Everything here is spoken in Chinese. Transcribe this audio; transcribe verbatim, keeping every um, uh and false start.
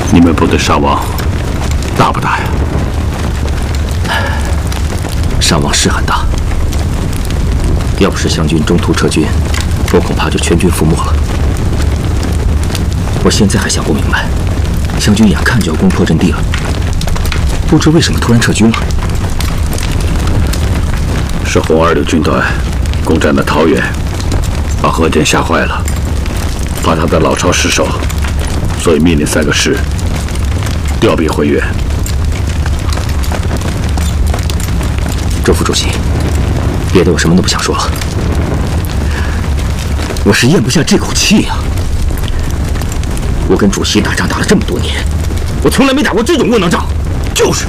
你们部的伤亡大不大呀？ 伤亡是很大，要不是湘军中途撤军，我恐怕就全军覆没了。我现在还想不明白，湘军眼看就要攻破阵地了，不知为什么突然撤军了。 是红二旅军团攻占了桃园，把何健吓坏了，怕他的老巢失守，所以命令三个师调兵回援。 周副主席，别的我什么都不想说了，我是咽不下这口气呀、啊。我跟主席打仗打了这么多年，我从来没打过这种窝囊仗。就是，